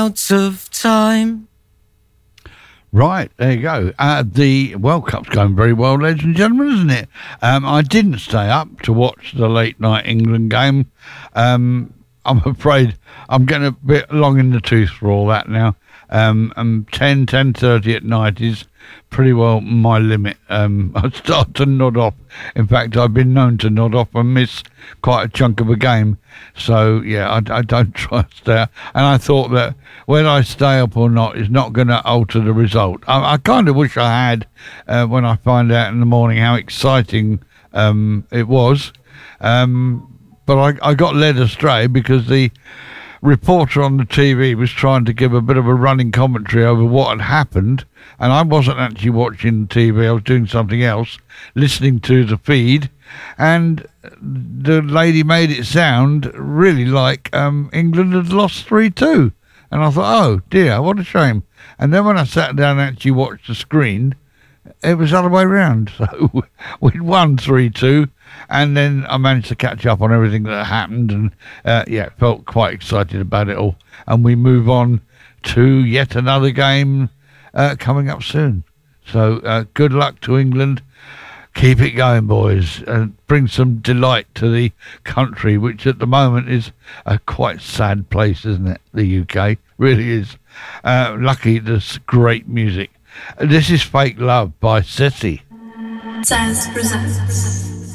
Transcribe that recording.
out of time. Right, there you go. The World Cup's going very well, ladies and gentlemen, isn't it? I didn't stay up to watch the late night England game. I'm afraid I'm getting a bit long in the tooth for all that now. 10:30 at night is pretty well my limit. I start to nod off. In fact, I've been known to nod off and miss quite a chunk of a game. So, yeah, I don't try to stay up. And I thought that whether I stay up or not is not going to alter the result. I kind of wish I had when I find out in the morning how exciting it was. But I got led astray because the reporter on the TV was trying to give a bit of a running commentary over what had happened, and I wasn't actually watching the TV. I was doing something else, listening to the feed, and the lady made it sound really like England had lost 3-2, and I thought, oh dear, what a shame. And then when I sat down and actually watched the screen, it was the other way round. So we'd won 3-2, and then I managed to catch up on everything that happened, and felt quite excited about it all. And we move on to yet another game coming up soon. So good luck to England. Keep it going, boys, and bring some delight to the country, which at the moment is a quite sad place, isn't it? The UK really is. Lucky there's great music. This is Fake Love by Ceci. Jazz presents.